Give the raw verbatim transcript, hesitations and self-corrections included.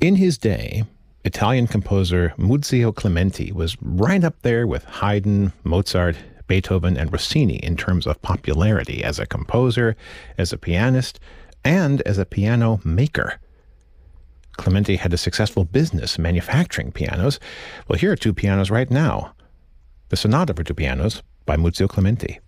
In his day, Italian composer Muzio Clementi was right up there with Haydn, Mozart, Beethoven, and Rossini in terms of popularity as a composer, as a pianist, and as a piano maker. Clementi had a successful business manufacturing pianos. Well, here are two pianos right now. The Sonata for Two Pianos by Muzio Clementi.